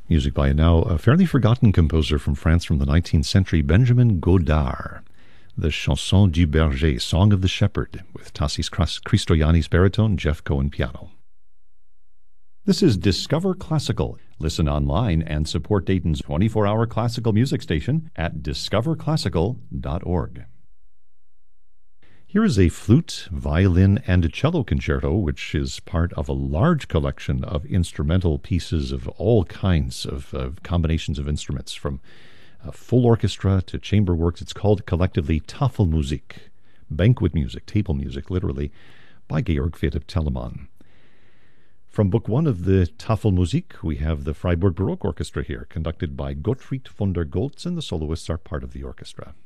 Music by a now fairly forgotten composer from France from the 19th century, Benjamin Godard. The Chanson du Berger, Song of the Shepherd, with Tassis Christoyanis baritone, Jeff Cohen piano. This is Discover Classical. Listen online and support Dayton's 24-hour classical music station at discoverclassical.org. Here is a flute, violin, and cello concerto, which is part of a large collection of instrumental pieces of all kinds of combinations of instruments, from full orchestra to chamber works. It's called collectively Tafelmusik, banquet music, table music, literally, by Georg Philipp Telemann. From Book 1 of the Tafelmusik, we have the Freiburg Baroque Orchestra here, conducted by Gottfried von der Goltz, and the soloists are part of the orchestra.